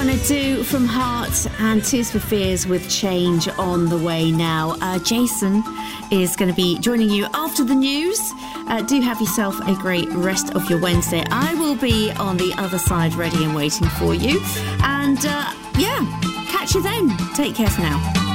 Do From Heart and Tears for Fears with Change on the way now. Jason is going to be joining you after the news. Do have yourself a great rest of your Wednesday. I will be on the other side ready and waiting for you. And catch you then. Take care for now.